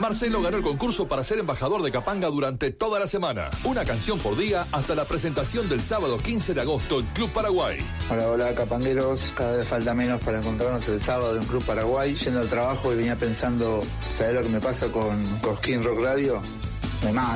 Marcelo ganó el concurso para ser embajador de Capanga durante toda la semana. Una canción por día hasta la presentación del sábado 15 de agosto en Club Paraguay. Hola capangueros, cada vez falta menos para encontrarnos el sábado en Club Paraguay. Yendo al trabajo y venía pensando, ¿sabés lo que me pasa con Cosquín Rock Radio? Me mata.